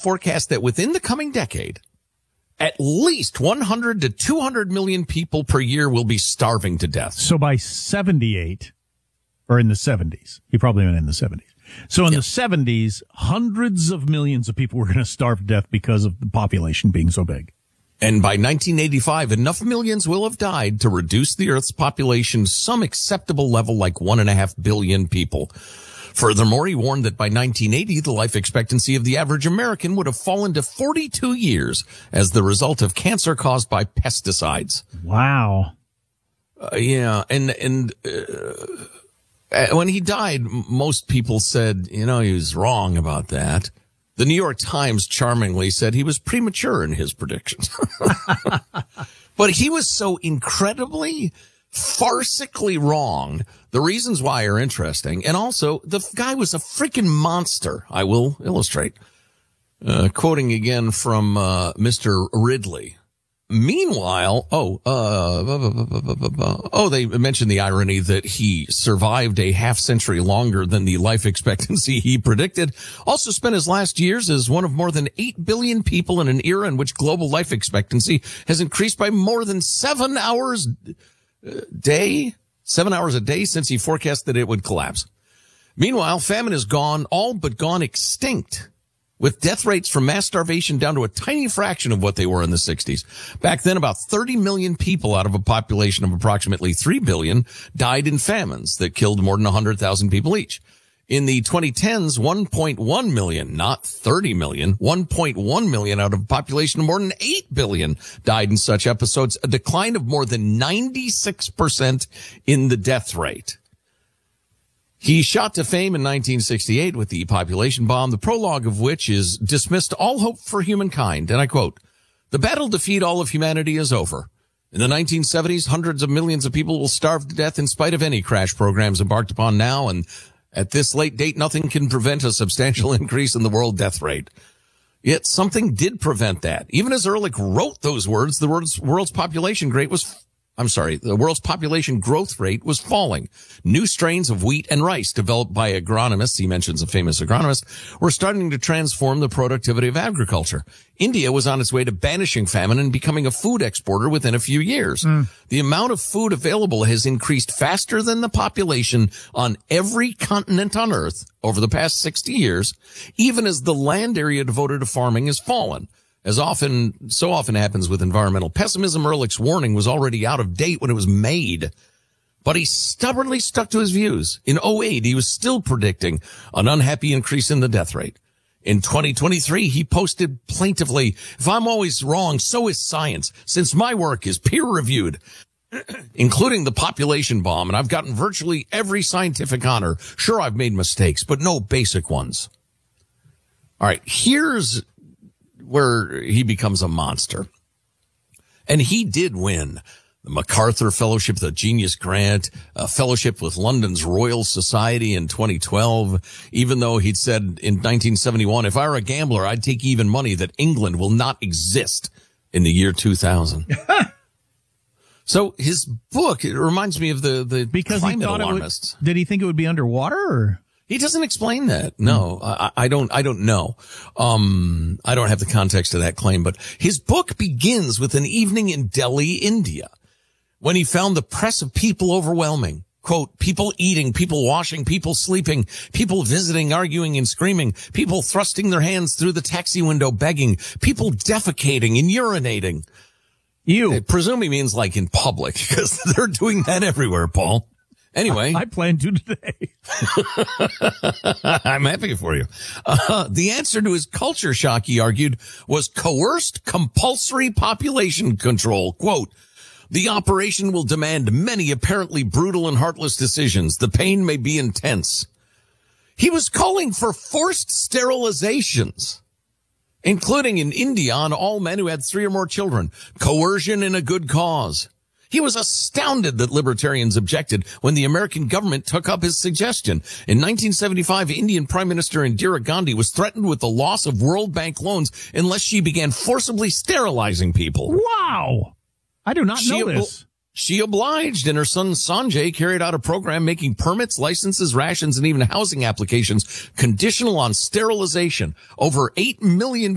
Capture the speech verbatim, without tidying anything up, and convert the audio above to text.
forecast that within the coming decade, at least one hundred to two hundred million people per year will be starving to death. So by seventy-eight, or in the seventies, he probably went in the seventies. So in yeah. the seventies, hundreds of millions of people were going to starve to death because of the population being so big. And by nineteen eighty-five, enough millions will have died to reduce the Earth's population to some acceptable level, like one and a half billion people. Furthermore, he warned that by nineteen eighty, the life expectancy of the average American would have fallen to forty-two years as the result of cancer caused by pesticides. Wow. Uh, yeah, and and uh, when he died, most people said, you know, he was wrong about that. The New York Times charmingly said he was premature in his predictions. But he was so incredibly, farcically wrong. The reasons why are interesting. And also, the guy was a freaking monster. I will illustrate. Uh, quoting again from uh, Mister Ridley. Meanwhile, oh, uh, oh, they mentioned the irony that he survived a half century longer than the life expectancy he predicted. Also spent his last years as one of more than eight billion people in an era in which global life expectancy has increased by more than seven hours a day, seven hours a day since he forecast that it would collapse. Meanwhile, famine is gone, all but gone extinct, with death rates from mass starvation down to a tiny fraction of what they were in the sixties. Back then, about thirty million people out of a population of approximately three billion died in famines that killed more than one hundred thousand people each. In the twenty tens, one point one million, not thirty million, one point one million out of a population of more than eight billion died in such episodes, a decline of more than ninety-six percent in the death rate. He shot to fame in nineteen sixty-eight with the population bomb, the prologue of which is dismissed all hope for humankind. And I quote, "The battle to feed all of humanity is over. In the nineteen seventies, hundreds of millions of people will starve to death in spite of any crash programs embarked upon now. And at this late date, nothing can prevent a substantial increase in the world death rate." Yet something did prevent that. Even as Ehrlich wrote those words, the world's, world's population rate was I'm sorry, the world's population growth rate was falling. New strains of wheat and rice developed by agronomists, he mentions a famous agronomist, were starting to transform the productivity of agriculture. India was on its way to banishing famine and becoming a food exporter within a few years. Mm. The amount of food available has increased faster than the population on every continent on Earth over the past sixty years, even as the land area devoted to farming has fallen. As often, so often happens with environmental pessimism, Ehrlich's warning was already out of date when it was made. But he stubbornly stuck to his views. In oh eight, he was still predicting an unhappy increase in the death rate. In twenty twenty-three, he posted plaintively, "If I'm always wrong, so is science, since my work is peer-reviewed, including the population bomb, and I've gotten virtually every scientific honor. Sure, I've made mistakes, but no basic ones." All right, here's where he becomes a monster. And he did win the MacArthur Fellowship, the Genius Grant, a fellowship with London's Royal Society in twenty twelve, even though he'd said in nineteen seventy-one, "If I were a gambler, I'd take even money that England will not exist in the year two thousand. So his book, it reminds me of the, the because climate he thought alarmists. It would, did he think it would be underwater, or? He doesn't explain that. No, I, I don't, I don't know. Um, I don't have the context of that claim, but his book begins with an evening in Delhi, India, when he found the press of people overwhelming. Quote, "People eating, people washing, people sleeping, people visiting, arguing and screaming, people thrusting their hands through the taxi window begging, people defecating and urinating." You. I presume he means like in public, because they're doing that everywhere, Paul. Anyway. I, I plan to today. I'm happy for you. Uh, the answer to his culture shock, he argued, was coerced compulsory population control. Quote, "The operation will demand many apparently brutal and heartless decisions. The pain may be intense." He was calling for forced sterilizations, including in India on all men who had three or more children. Coercion in a good cause. He was astounded that libertarians objected when the American government took up his suggestion. In nineteen seventy-five, Indian Prime Minister Indira Gandhi was threatened with the loss of World Bank loans unless she began forcibly sterilizing people. Wow. I do not she know ob- this. She obliged, and her son Sanjay carried out a program making permits, licenses, rations, and even housing applications conditional on sterilization. Over eight million